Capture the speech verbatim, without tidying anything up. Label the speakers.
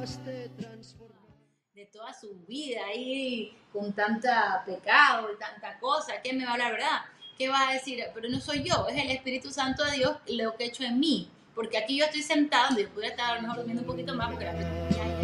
Speaker 1: De toda su vida ahí con tanta pecado y tanta cosa, ¿quién me va a hablar verdad? ¿Qué vas a decir? Pero no soy yo, es el Espíritu Santo de Dios lo que ha hecho en mí. Porque aquí yo estoy sentada, donde yo pudiera estar a lo mejor durmiendo un poquito más, porque la